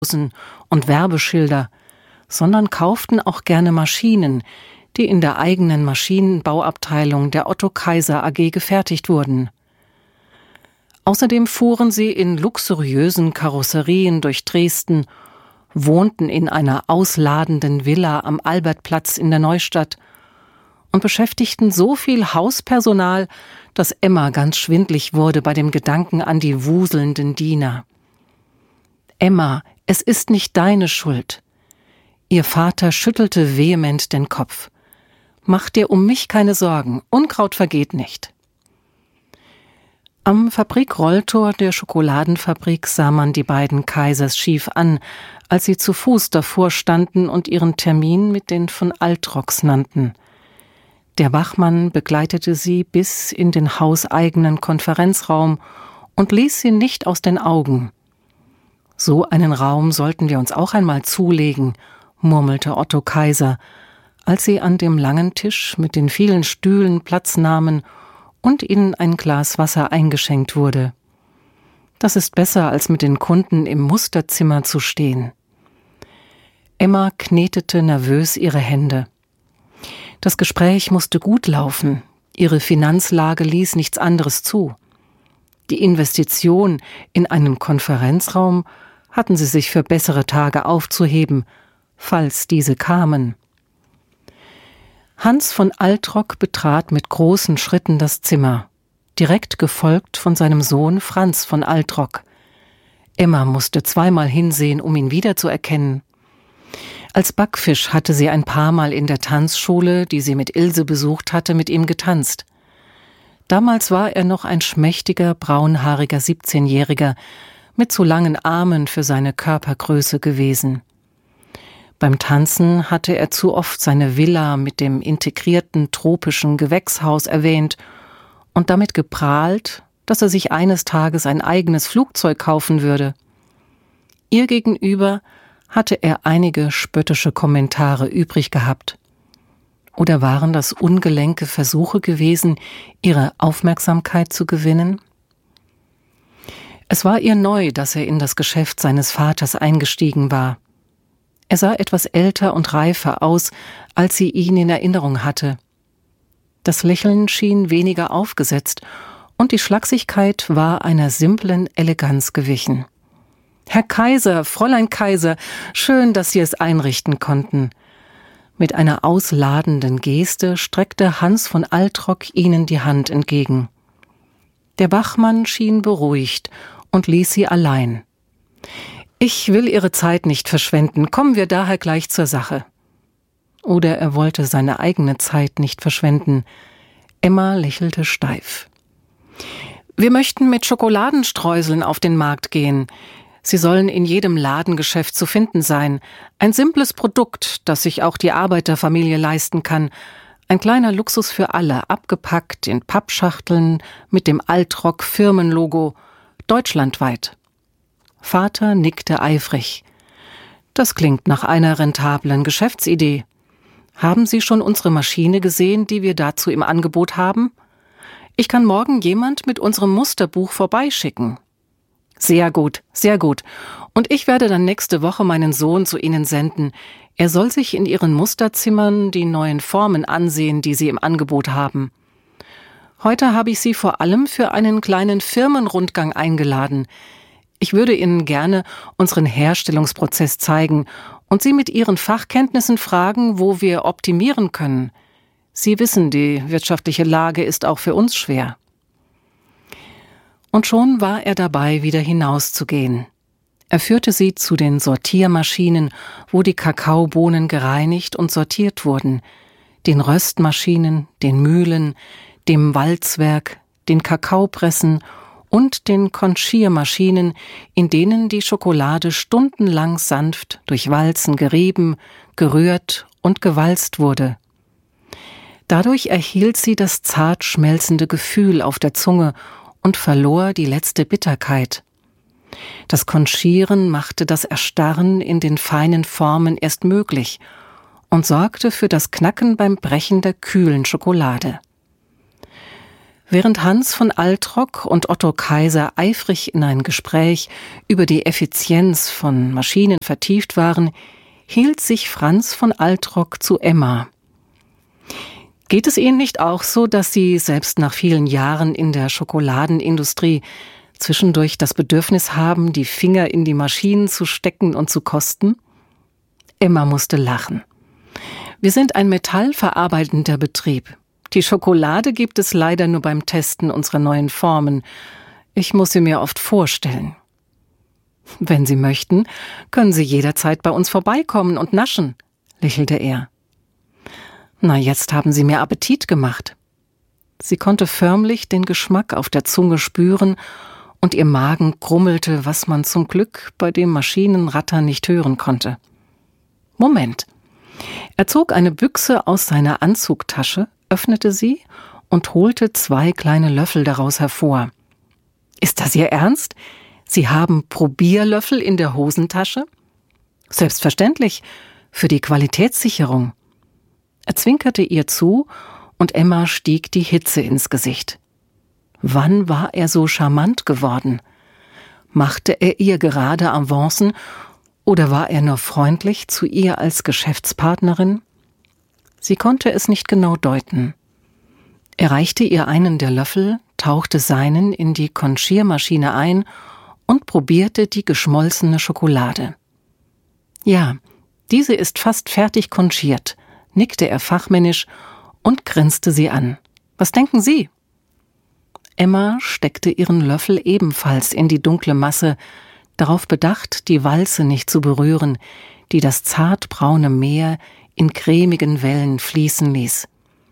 und Werbeschilder, sondern kauften auch gerne Maschinen, die in der eigenen Maschinenbauabteilung der Otto Kaiser AG gefertigt wurden. Außerdem fuhren sie in luxuriösen Karosserien durch Dresden, wohnten in einer ausladenden Villa am Albertplatz in der Neustadt und beschäftigten so viel Hauspersonal, dass Emma ganz schwindlig wurde bei dem Gedanken an die wuselnden Diener. »Emma, es ist nicht deine Schuld.« Ihr Vater schüttelte vehement den Kopf. »Mach dir um mich keine Sorgen, Unkraut vergeht nicht.« Am Fabrikrolltor der Schokoladenfabrik sah man die beiden Kaisers schief an, als sie zu Fuß davor standen und ihren Termin mit den von Altrocks nannten. Der Wachmann begleitete sie bis in den hauseigenen Konferenzraum und ließ sie nicht aus den Augen. »So einen Raum sollten wir uns auch einmal zulegen«, murmelte Otto Kaiser, als sie an dem langen Tisch mit den vielen Stühlen Platz nahmen und ihnen ein Glas Wasser eingeschenkt wurde. »Das ist besser, als mit den Kunden im Musterzimmer zu stehen.« Emma knetete nervös ihre Hände. Das Gespräch musste gut laufen. Ihre Finanzlage ließ nichts anderes zu. Die Investition in einen Konferenzraum hatten sie sich für bessere Tage aufzuheben, falls diese kamen. Hans von Altrock betrat mit großen Schritten das Zimmer, direkt gefolgt von seinem Sohn Franz von Altrock. Emma musste zweimal hinsehen, um ihn wiederzuerkennen. Als Backfisch hatte sie ein paar Mal in der Tanzschule, die sie mit Ilse besucht hatte, mit ihm getanzt. Damals war er noch ein schmächtiger, braunhaariger 17-Jähriger mit zu langen Armen für seine Körpergröße gewesen. Beim Tanzen hatte er zu oft seine Villa mit dem integrierten tropischen Gewächshaus erwähnt und damit geprahlt, dass er sich eines Tages ein eigenes Flugzeug kaufen würde. Ihr gegenüber hatte er einige spöttische Kommentare übrig gehabt. Oder waren das ungelenke Versuche gewesen, ihre Aufmerksamkeit zu gewinnen? Es war ihr neu, dass er in das Geschäft seines Vaters eingestiegen war. Er sah etwas älter und reifer aus, als sie ihn in Erinnerung hatte. Das Lächeln schien weniger aufgesetzt und die Schlagsigkeit war einer simplen Eleganz gewichen. »Herr Kaiser, Fräulein Kaiser, schön, dass Sie es einrichten konnten.« Mit einer ausladenden Geste streckte Hans von Altrock ihnen die Hand entgegen. Der Wachmann schien beruhigt und ließ sie allein. »Ich will Ihre Zeit nicht verschwenden, kommen wir daher gleich zur Sache.« Oder er wollte seine eigene Zeit nicht verschwenden. Emma lächelte steif. »Wir möchten mit Schokoladenstreuseln auf den Markt gehen. Sie sollen in jedem Ladengeschäft zu finden sein. Ein simples Produkt, das sich auch die Arbeiterfamilie leisten kann. Ein kleiner Luxus für alle, abgepackt in Pappschachteln mit dem Altrock-Firmenlogo, deutschlandweit.« Vater nickte eifrig. »Das klingt nach einer rentablen Geschäftsidee. Haben Sie schon unsere Maschine gesehen, die wir dazu im Angebot haben? Ich kann morgen jemand mit unserem Musterbuch vorbeischicken.« »Sehr gut, sehr gut. Und ich werde dann nächste Woche meinen Sohn zu Ihnen senden. Er soll sich in Ihren Musterzimmern die neuen Formen ansehen, die Sie im Angebot haben. Heute habe ich Sie vor allem für einen kleinen Firmenrundgang eingeladen. Ich würde Ihnen gerne unseren Herstellungsprozess zeigen und Sie mit Ihren Fachkenntnissen fragen, wo wir optimieren können. Sie wissen, die wirtschaftliche Lage ist auch für uns schwer.« Und schon war er dabei, wieder hinauszugehen. Er führte sie zu den Sortiermaschinen, wo die Kakaobohnen gereinigt und sortiert wurden, den Röstmaschinen, den Mühlen, dem Walzwerk, den Kakaopressen und den Konchiermaschinen, in denen die Schokolade stundenlang sanft durch Walzen gerieben, gerührt und gewalzt wurde. Dadurch erhielt sie das zart schmelzende Gefühl auf der Zunge und verlor die letzte Bitterkeit. Das Konchieren machte das Erstarren in den feinen Formen erst möglich und sorgte für das Knacken beim Brechen der kühlen Schokolade. Während Hans von Altrock und Otto Kaiser eifrig in ein Gespräch über die Effizienz von Maschinen vertieft waren, hielt sich Franz von Altrock zu Emma. Geht es Ihnen nicht auch so, dass Sie selbst nach vielen Jahren in der Schokoladenindustrie zwischendurch das Bedürfnis haben, die Finger in die Maschinen zu stecken und zu kosten? Emma musste lachen. Wir sind ein metallverarbeitender Betrieb. Die Schokolade gibt es leider nur beim Testen unserer neuen Formen. Ich muss sie mir oft vorstellen. Wenn Sie möchten, können Sie jederzeit bei uns vorbeikommen und naschen, lächelte er. Na, jetzt haben Sie mir Appetit gemacht. Sie konnte förmlich den Geschmack auf der Zunge spüren und ihr Magen grummelte, was man zum Glück bei dem Maschinenratter nicht hören konnte. Moment. Er zog eine Büchse aus seiner Anzugtasche, öffnete sie und holte 2 kleine Löffel daraus hervor. Ist das Ihr Ernst? Sie haben Probierlöffel in der Hosentasche? Selbstverständlich, für die Qualitätssicherung. Er zwinkerte ihr zu und Emma stieg die Hitze ins Gesicht. Wann war er so charmant geworden? Machte er ihr gerade Avancen oder war er nur freundlich zu ihr als Geschäftspartnerin? Sie konnte es nicht genau deuten. Er reichte ihr einen der Löffel, tauchte seinen in die Konchiermaschine ein und probierte die geschmolzene Schokolade. Ja, diese ist fast fertig konchiert, nickte er fachmännisch und grinste sie an. Was denken Sie? Emma steckte ihren Löffel ebenfalls in die dunkle Masse, darauf bedacht, die Walze nicht zu berühren, die das zartbraune Meer in cremigen Wellen fließen ließ.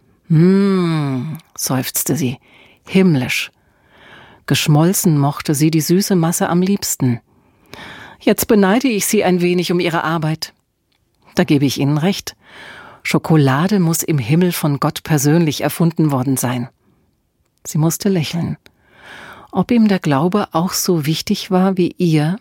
Seufzte sie, himmlisch. Geschmolzen mochte sie die süße Masse am liebsten. Jetzt beneide ich Sie ein wenig um Ihre Arbeit. Da gebe ich Ihnen recht. Schokolade muss im Himmel von Gott persönlich erfunden worden sein. Sie musste lächeln. Ob ihm der Glaube auch so wichtig war wie ihr?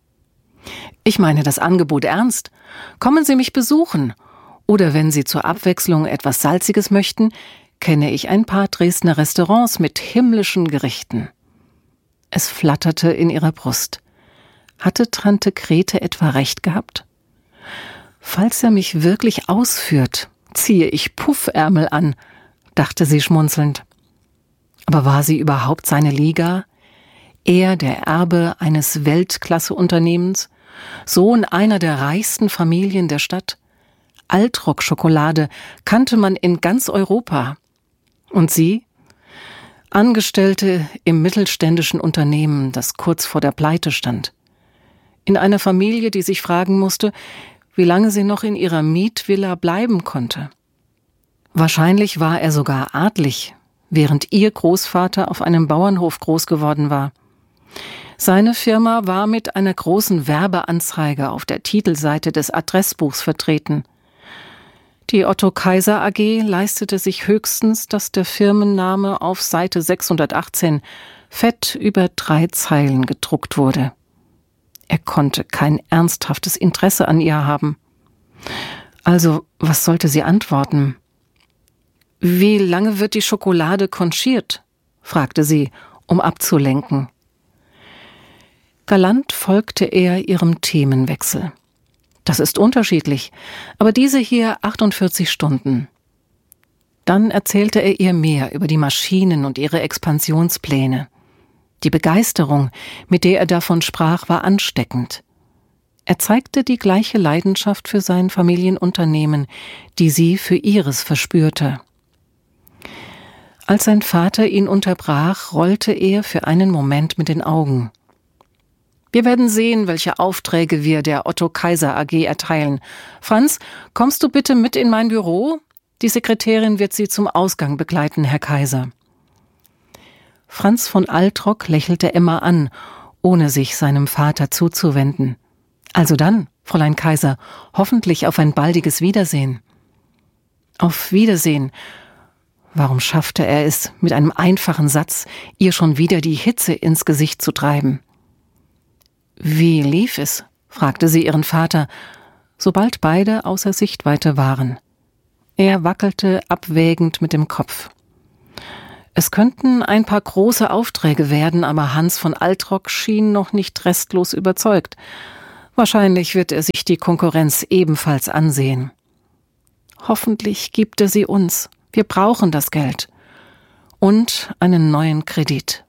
Ich meine das Angebot ernst. Kommen Sie mich besuchen. Oder wenn Sie zur Abwechslung etwas Salziges möchten, kenne ich ein paar Dresdner Restaurants mit himmlischen Gerichten. Es flatterte in ihrer Brust. Hatte Tante Grete etwa recht gehabt? Falls er mich wirklich ausführt, ziehe ich Puffärmel an, dachte sie schmunzelnd. Aber war sie überhaupt seine Liga? Er, der Erbe eines Weltklasse-Unternehmens, Sohn einer der reichsten Familien der Stadt? Altrock-Schokolade kannte man in ganz Europa. Und sie? Angestellte im mittelständischen Unternehmen, das kurz vor der Pleite stand. In einer Familie, die sich fragen musste, wie lange sie noch in ihrer Mietvilla bleiben konnte. Wahrscheinlich war er sogar adlig, während ihr Großvater auf einem Bauernhof groß geworden war. Seine Firma war mit einer großen Werbeanzeige auf der Titelseite des Adressbuchs vertreten. Die Otto Kaiser AG leistete sich höchstens, dass der Firmenname auf Seite 618 fett über 3 Zeilen gedruckt wurde. Er konnte kein ernsthaftes Interesse an ihr haben. Also, was sollte sie antworten? »Wie lange wird die Schokolade konchiert?« fragte sie, um abzulenken. Galant folgte er ihrem Themenwechsel. »Das ist unterschiedlich, aber diese hier 48 Stunden.« Dann erzählte er ihr mehr über die Maschinen und ihre Expansionspläne. Die Begeisterung, mit der er davon sprach, war ansteckend. Er zeigte die gleiche Leidenschaft für sein Familienunternehmen, die sie für ihres verspürte. Als sein Vater ihn unterbrach, rollte er für einen Moment mit den Augen. »Wir werden sehen, welche Aufträge wir der Otto Kaiser AG erteilen. Franz, kommst du bitte mit in mein Büro? Die Sekretärin wird Sie zum Ausgang begleiten, Herr Kaiser.« Franz von Altrock lächelte Emma an, ohne sich seinem Vater zuzuwenden. »Also dann, Fräulein Kaiser, hoffentlich auf ein baldiges Wiedersehen.« »Auf Wiedersehen«. Warum schaffte er es, mit einem einfachen Satz ihr schon wieder die Hitze ins Gesicht zu treiben? »Wie lief es?« fragte sie ihren Vater, sobald beide außer Sichtweite waren. Er wackelte abwägend mit dem Kopf. Es könnten ein paar große Aufträge werden, aber Hans von Altrock schien noch nicht restlos überzeugt. Wahrscheinlich wird er sich die Konkurrenz ebenfalls ansehen. Hoffentlich gibt er sie uns. Wir brauchen das Geld. Und einen neuen Kredit.